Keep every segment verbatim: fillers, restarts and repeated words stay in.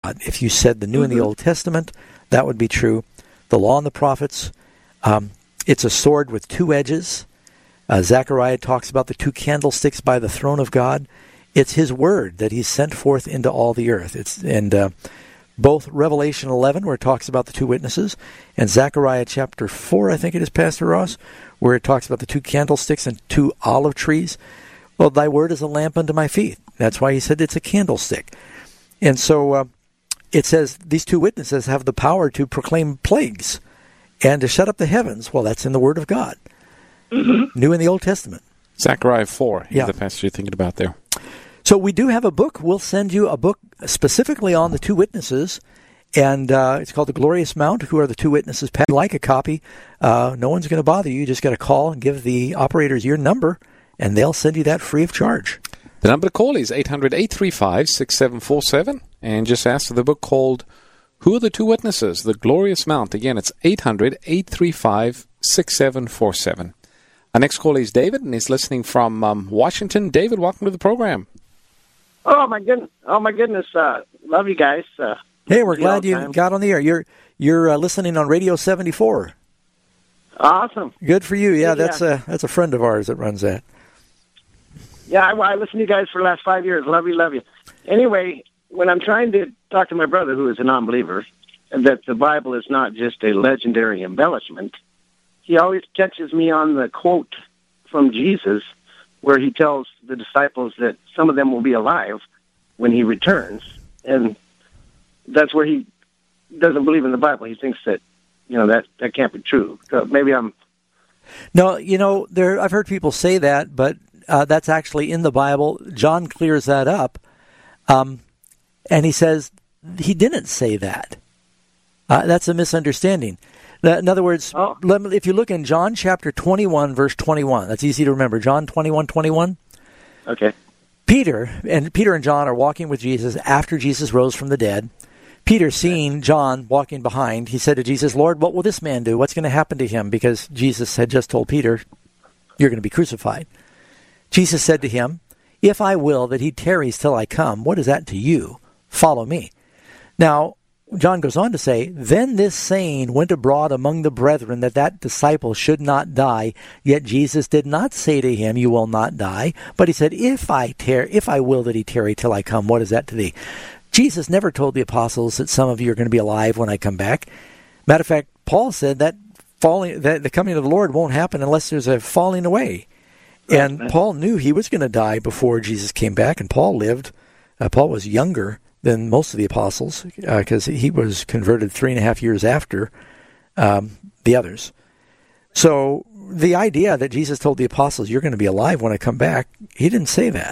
If you said the New mm-hmm. and the Old Testament, that would be true. The Law and the Prophets, um, it's a sword with two edges. Uh, Zechariah talks about the two candlesticks by the throne of God. It's his word that he sent forth into all the earth. It's and uh, both Revelation eleven, where it talks about the two witnesses, and Zechariah chapter four, I think it is, Pastor Ross, where it talks about the two candlesticks and two olive trees. Well, thy word is a lamp unto my feet. That's why he said it's a candlestick. And so uh, it says these two witnesses have the power to proclaim plagues and to shut up the heavens. Well, that's in the word of God. Mm-hmm. New in the Old Testament. Zechariah four is yeah. the passage you're thinking about there. So we do have a book. We'll send you a book specifically on the two witnesses, and uh, it's called The Glorious Mount. Who are the two witnesses? If you like a copy, uh, no one's going to bother you. You just got to call and give the operators your number, and they'll send you that free of charge. The number to call is eight hundred, eight three five, six seven four seven, and just ask for the book called Who Are the Two Witnesses? The Glorious Mount. Again, it's eight hundred, eight three five, six seven four seven. Our next caller is David, and he's listening from um, Washington. David, welcome to the program. Oh, my goodness. Oh, my goodness. Uh, love you guys. Uh, hey, we're glad you time. got on the air. You're you're uh, listening on Radio seventy-four. Awesome. Good for you. Yeah, yeah. that's a, that's a friend of ours that runs that. Yeah, I, I listened to you guys for the last five years. Love you, love you. Anyway, when I'm trying to talk to my brother, who is a non-believer, that the Bible is not just a legendary embellishment, he always catches me on the quote from Jesus where he tells the disciples that some of them will be alive when he returns. And that's where he doesn't believe in the Bible. He thinks that, you know, that, that can't be true. So maybe I'm... No, you know, there. I've heard people say that, but uh, that's actually in the Bible. John clears that up. Um, and he says he didn't say that. Uh, that's a misunderstanding. In other words, oh. let me, if you look in John chapter twenty-one, verse twenty-one, that's easy to remember. John twenty-one, twenty-one. Okay. Peter and Peter and John are walking with Jesus after Jesus rose from the dead. Peter, seeing John walking behind, he said to Jesus, "Lord, what will this man do? What's going to happen to him?" Because Jesus had just told Peter, "You're going to be crucified." Jesus said to him, "If I will that he tarries till I come, what is that to you? Follow me." Now, John goes on to say, "Then this saying went abroad among the brethren that that disciple should not die. Yet Jesus did not say to him, 'You will not die.' But he said, 'If I tar- if I will that he tarry till I come, what is that to thee?'" Jesus never told the apostles that some of you are going to be alive when I come back. Matter of fact, Paul said that falling, that the coming of the Lord won't happen unless there's a falling away. Right. And Paul knew he was going to die before Jesus came back, and Paul lived. Uh, Paul was younger than most of the apostles, because uh, he was converted three and a half years after um, the others. So the idea that Jesus told the apostles, "You're going to be alive when I come back," he didn't say that.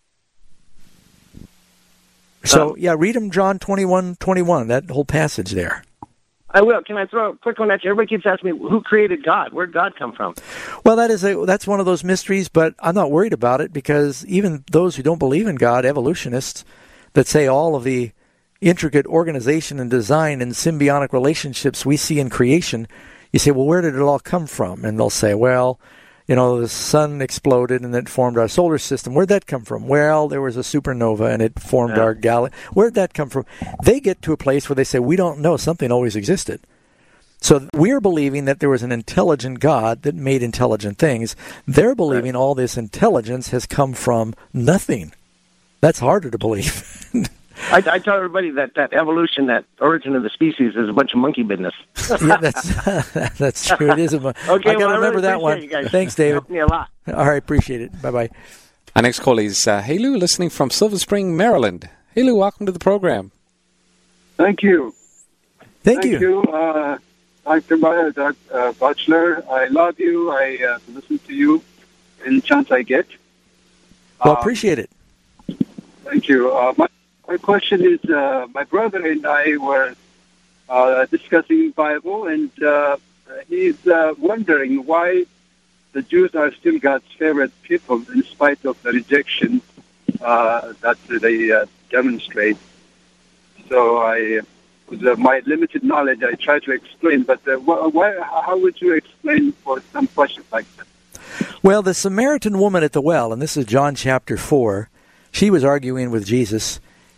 So, yeah, read him John twenty-one, twenty-one, that whole passage there. I will. Can I throw a quick one at you? Everybody keeps asking me, who created God? Where did God come from? Well, that is a, that's one of those mysteries, but I'm not worried about it, because even those who don't believe in God, evolutionists, that say all of the intricate organization and design and symbiotic relationships we see in creation, you say, well, where did it all come from? And they'll say, well, you know, the sun exploded and it formed our solar system. Where'd that come from? Well, there was a supernova and it formed yeah. our galaxy. Where'd that come from? They get to a place where they say, we don't know, something always existed. So we're believing that there was an intelligent God that made intelligent things. They're believing right. all this intelligence has come from nothing. That's harder to believe. I, I tell everybody that, that evolution, that origin of the species, is a bunch of monkey business. Yeah, that's that's true. It is a monkey. Okay, I got to well, remember really that one. You guys. Thanks, David. Helped me a lot. All right, appreciate it. Bye-bye. Our next call is uh, Hey Lou, listening from Silver Spring, Maryland. Hey Lou, welcome to the program. Thank you. Thank, Thank you. you, uh, Doctor Uh, Butler. I love you. I uh, listen to you any chance I get. Well, um, appreciate it. Thank you. Uh, my, my question is, uh, my brother and I were uh, discussing Bible, and uh, he's uh, wondering why the Jews are still God's favorite people in spite of the rejection uh, that they uh, demonstrate. So I, with uh, my limited knowledge, I try to explain, but uh, why, how would you explain for some questions like that? Well, the Samaritan woman at the well, and this is John chapter four, she was arguing with Jesus,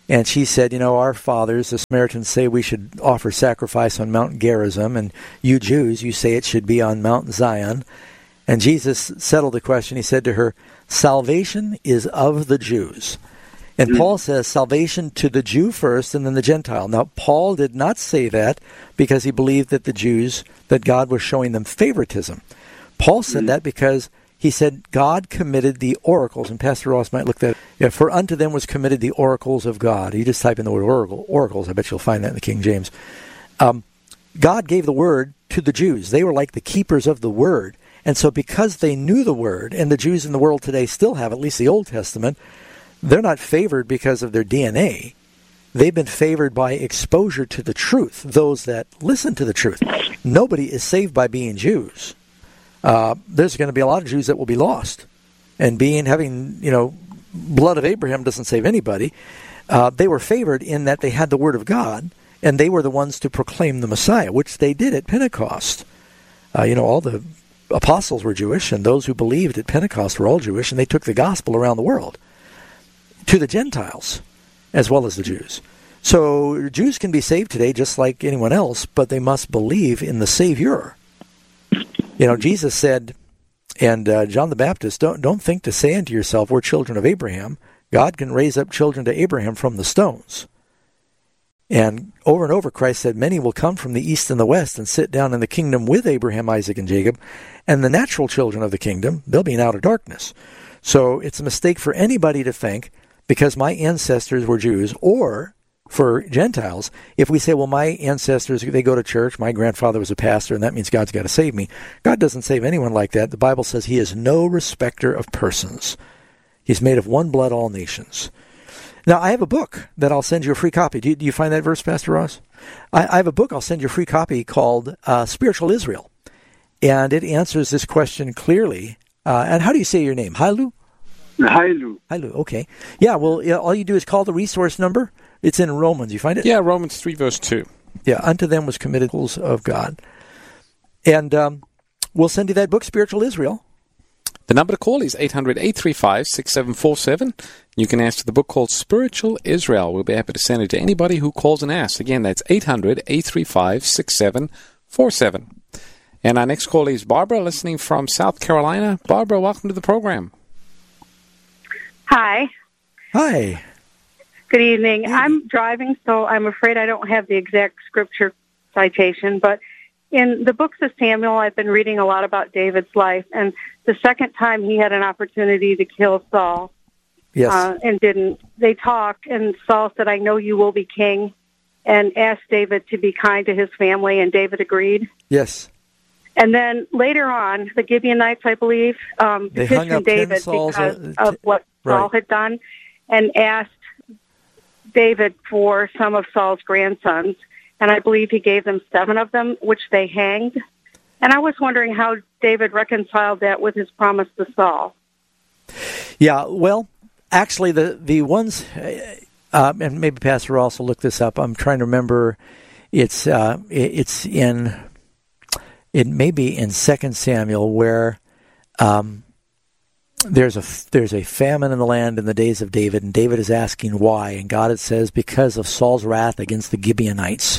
And she said, you know, our fathers, the Samaritans, say we should offer sacrifice on Mount Gerizim, and you Jews, you say it should be on Mount Zion. And Jesus settled the question. He said to her, salvation is of the Jews. And mm-hmm. Paul says salvation to the Jew first and then the Gentile. Now, Paul did not say that because he believed that the Jews, that God was showing them favoritism. Paul said mm-hmm. that because he said God committed the oracles, and Pastor Ross might look that, yeah, for unto them was committed the oracles of God. You just type in the word oracle, oracles, I bet you'll find that in the King James. Um, God gave the word to the Jews. They were like the keepers of the word. And so because they knew the word, and the Jews in the world today still have, at least the Old Testament, they're not favored because of their D N A. They've been favored by exposure to the truth, those that listen to the truth. Nobody is saved by being Jews. Uh, there's going to be a lot of Jews that will be lost. And being, having, you know, blood of Abraham doesn't save anybody. Uh, they were favored in that they had the Word of God, and they were the ones to proclaim the Messiah, which they did at Pentecost. Uh, you know, all the apostles were Jewish, and those who believed at Pentecost were all Jewish, and they took the gospel around the world to the Gentiles as well as the Jews. So Jews can be saved today just like anyone else, but they must believe in the Savior. You know, Jesus said, and uh, John the Baptist, don't don't think to say unto yourself, we're children of Abraham. God can raise up children to Abraham from the stones. And over and over, Christ said, many will come from the east and the west and sit down in the kingdom with Abraham, Isaac, and Jacob. And the natural children of the kingdom, they'll be in outer darkness. So it's a mistake for anybody to think, because my ancestors were Jews, or for Gentiles, if we say, well, my ancestors, they go to church, my grandfather was a pastor, and that means God's got to save me. God doesn't save anyone like that. The Bible says he is no respecter of persons. He's made of one blood, all nations. Now, I have a book that I'll send you a free copy. Do you, do you find that verse, Pastor Ross? I, I have a book I'll send you a free copy called uh, Spiritual Israel. And it answers this question clearly. Uh, and how do you say your name? Hailu? Hailu. Hailu, okay. Yeah, well, yeah, all you do is call the resource number. It's in Romans. You find it? Yeah, Romans three, verse two. Yeah, unto them was committed of God. And um, we'll send you that book, Spiritual Israel. The number to call is eight hundred, eight three five, six seven four seven. You can ask for the book called Spiritual Israel. We'll be happy to send it to anybody who calls and asks. Again, that's eight hundred, eight three five, six seven four seven. And our next call is Barbara, listening from South Carolina. Barbara, welcome to the program. Hi. Hi. Good evening. I'm driving, so I'm afraid I don't have the exact scripture citation, but in the books of Samuel, I've been reading a lot about David's life, and the second time he had an opportunity to kill Saul, yes, uh, and didn't. They talked, and Saul said, I know you will be king, and asked David to be kind to his family, and David agreed. Yes. And then later on, the Gibeonites, I believe, um, they petitioned David because uh, of what right. Saul had done, and asked David for some of Saul's grandsons, and I believe he gave them seven of them, which they hanged. And I was wondering how David reconciled that with his promise to Saul. Yeah, well, actually, the, the ones, uh, and maybe Pastor Ross will look this up. I'm trying to remember. It's uh, it's in, it may be in Second Samuel where um, There's a there's a famine in the land in the days of David, and David is asking why, and God, it says, because of Saul's wrath against the Gibeonites.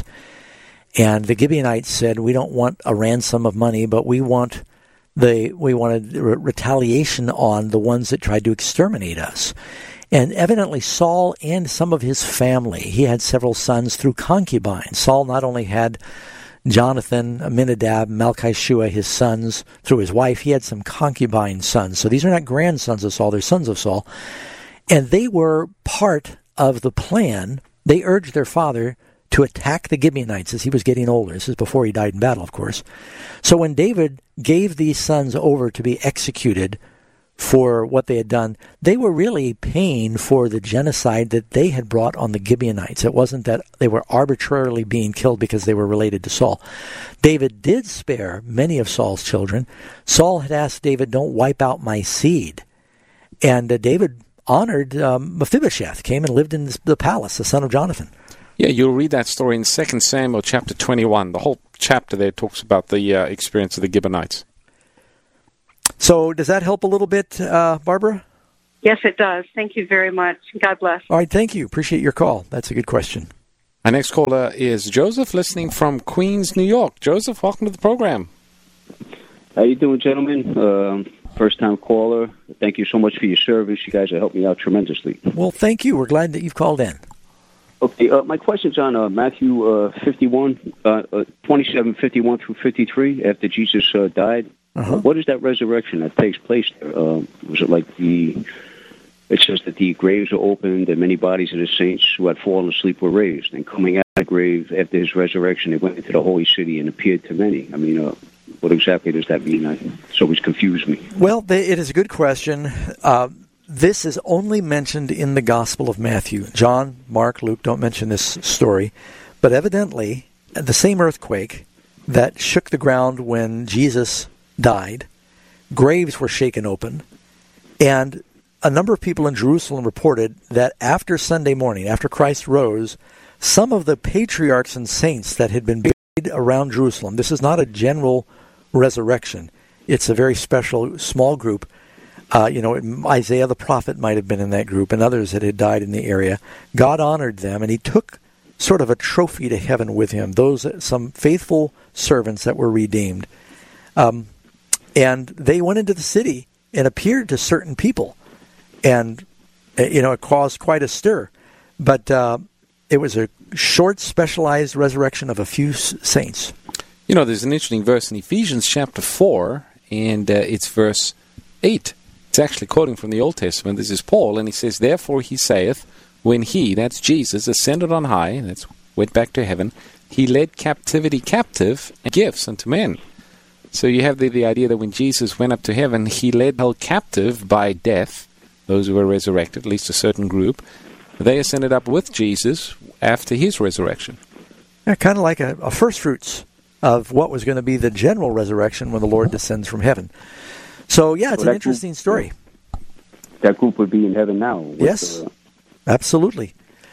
And the Gibeonites said, we don't want a ransom of money, but we want the we wanted re- retaliation on the ones that tried to exterminate us. And evidently Saul and some of his family, he had several sons through concubines. Saul not only had Jonathan, Aminadab, Malchishua, his sons, through his wife. He had some concubine sons. So these are not grandsons of Saul, they're sons of Saul. And they were part of the plan. They urged their father to attack the Gibeonites as he was getting older. This is before he died in battle, of course. So when David gave these sons over to be executed for what they had done, they were really paying for the genocide that they had brought on the Gibeonites. It wasn't that they were arbitrarily being killed because they were related to Saul. David did spare many of Saul's children. Saul had asked David, don't wipe out my seed. And uh, David honored um, Mephibosheth, came and lived in the palace, the son of Jonathan. Yeah, you'll read that story in Second Samuel chapter twenty-one. The whole chapter there talks about the uh, experience of the Gibeonites. So does that help a little bit, uh, Barbara? Yes, it does. Thank you very much. God bless. All right, thank you. Appreciate your call. That's a good question. Our next caller is Joseph, listening from Queens, New York. Joseph, welcome to the program. How you doing, gentlemen? Um, first-time caller. Thank you so much for your service. You guys have helped me out tremendously. Well, thank you. We're glad that you've called in. Okay, uh, my question's on uh, Matthew uh, fifty-one, uh, uh, twenty-seven, fifty-one through fifty-three, after Jesus uh, died. Uh-huh. What is that resurrection that takes place there? Uh, was it like the... It says that the graves are opened and many bodies of the saints who had fallen asleep were raised. And coming out of the grave after his resurrection, they went into the holy city and appeared to many. I mean, uh, what exactly does that mean? I, it's always confused me. Well, it is a good question. Uh, this is only mentioned in the Gospel of Matthew. John, Mark, Luke don't mention this story. But evidently, the same earthquake that shook the ground when Jesus died, graves were shaken open, and a number of people in Jerusalem reported that after Sunday morning, after Christ rose, some of the patriarchs and saints that had been buried around Jerusalem, this is not a general resurrection, it's a very special small group. Uh, you know, Isaiah the prophet might have been in that group and others that had died in the area. God honored them, and he took sort of a trophy to heaven with him, those some faithful servants that were redeemed. Um, and they went into the city and appeared to certain people. And, you know, it caused quite a stir. But uh, it was a short, specialized resurrection of a few saints. You know, there's an interesting verse in Ephesians chapter four, and uh, it's verse eight. It's actually quoting from the Old Testament. This is Paul, and he says, "Therefore he saith, when he," that's Jesus, "ascended on high," that's went back to heaven, "he led captivity captive and gifts unto men." So you have the, the idea that when Jesus went up to heaven, he led held captive by death, those who were resurrected, at least a certain group. They ascended up with Jesus after his resurrection. Yeah, kind of like a, a first fruits of what was going to be the general resurrection when the Lord descends from heaven. So, yeah, it's well, an interesting group, story. That group would be in heaven now. With, yes, uh, absolutely.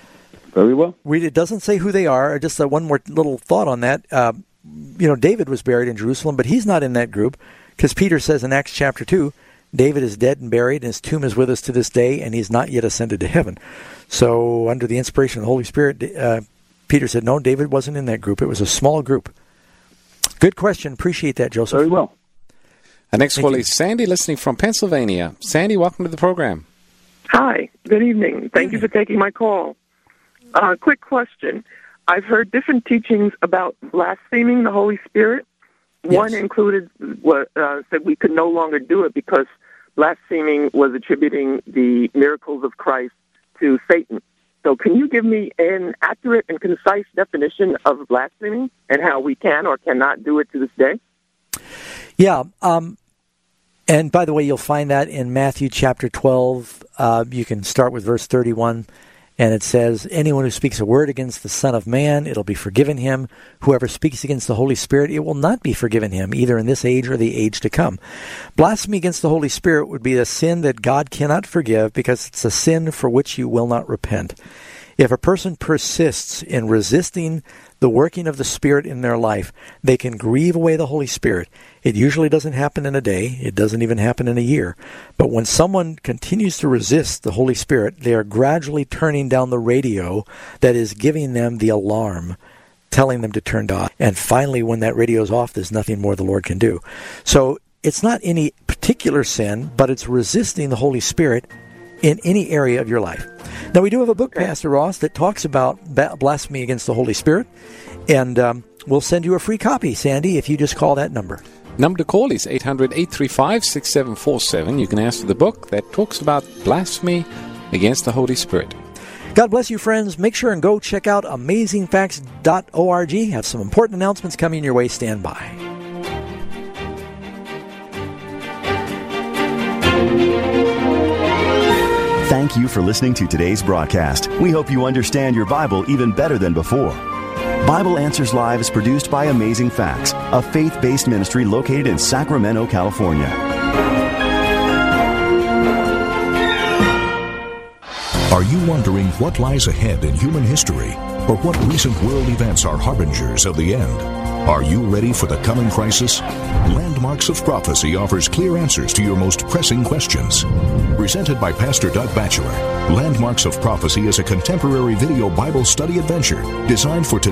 Very well. We, it doesn't say who they are. Just uh, one more little thought on that. Uh, you know, David was buried in Jerusalem, but he's not in that group because Peter says in Acts chapter two, David is dead and buried, and his tomb is with us to this day, and he's not yet ascended to heaven. So under the inspiration of the Holy Spirit, uh, Peter said, no, David wasn't in that group. It was a small group. Good question. Appreciate that, Joseph. Very well. Our next Thank call you. is Sandy, listening from Pennsylvania. Sandy, welcome to the program. Hi. Good evening. Thank you for taking my call. Uh, quick question. I've heard different teachings about blaspheming the Holy Spirit. Yes. One included what uh, said we could no longer do it because blaspheming was attributing the miracles of Christ to Satan. So can you give me an accurate and concise definition of blasphemy and how we can or cannot do it to this day? Yeah. Um, and by the way, you'll find that in Matthew chapter twelve. Uh, you can start with verse thirty-one. And it says, anyone who speaks a word against the Son of Man, it'll be forgiven him. Whoever speaks against the Holy Spirit, it will not be forgiven him, either in this age or the age to come. Blasphemy against the Holy Spirit would be a sin that God cannot forgive because it's a sin for which you will not repent. If a person persists in resisting the working of the Spirit in their life, they can grieve away the Holy Spirit. It usually doesn't happen in a day. It doesn't even happen in a year. But when someone continues to resist the Holy Spirit, they are gradually turning down the radio that is giving them the alarm, telling them to turn off. And finally, when that radio is off, there's nothing more the Lord can do. So it's not any particular sin, but it's resisting the Holy Spirit in any area of your life. Now, we do have a book, Pastor Ross, that talks about blasphemy against the Holy Spirit, and um, we'll send you a free copy, Sandy, if you just call that number. Number to call is eight hundred, eight three five, six seven four seven. You can ask for the book that talks about blasphemy against the Holy Spirit. God bless you, friends. Make sure and go check out amazing facts dot org. Have some important announcements coming your way. Stand by. Thank you for listening to today's broadcast. We hope you understand your Bible even better than before. Bible Answers Live is produced by Amazing Facts, a faith-based ministry located in Sacramento, California. Are you wondering what lies ahead in human history, or what recent world events are harbingers of the end? Are you ready for the coming crisis? Landmarks of Prophecy offers clear answers to your most pressing questions. Presented by Pastor Doug Batchelor, Landmarks of Prophecy is a contemporary video Bible study adventure designed for today.